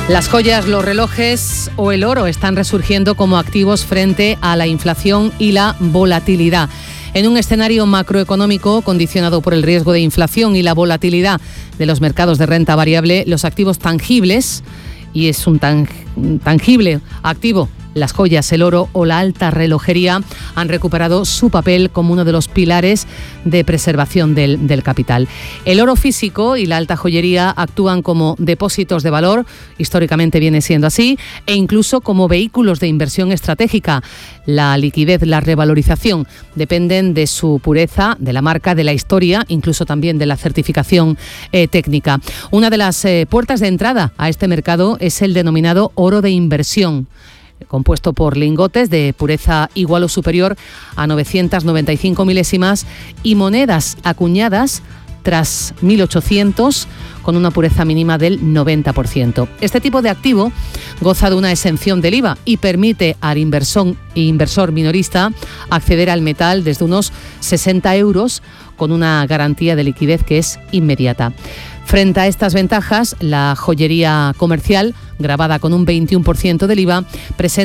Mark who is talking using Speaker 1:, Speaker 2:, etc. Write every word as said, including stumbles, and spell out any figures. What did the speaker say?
Speaker 1: Las joyas, los relojes o el oro están resurgiendo como activos frente a la inflación y la volatilidad. En un escenario macroeconómico condicionado por el riesgo de inflación y la volatilidad de los mercados de renta variable, los activos tangibles, y es un tang- tangible activo, las joyas, el oro o la alta relojería, han recuperado su papel como uno de los pilares de preservación del, del capital. El oro físico y la alta joyería actúan como depósitos de valor, históricamente viene siendo así, e incluso como vehículos de inversión estratégica. La liquidez, la revalorización dependen de su pureza, de la marca, de la historia, incluso también de la certificación eh, técnica. Una de las eh, puertas de entrada a este mercado es el denominado oro de inversión, compuesto por lingotes de pureza igual o superior a novecientas noventa y cinco milésimas y monedas acuñadas tras mil ochocientos con una pureza mínima del noventa por ciento. Este tipo de activo goza de una exención del I V A y permite al inversor, inversor minorista acceder al metal desde unos sesenta euros con una garantía de liquidez que es inmediata. Frente a estas ventajas, la joyería comercial, grabada con un veintiuno por ciento del I V A, presenta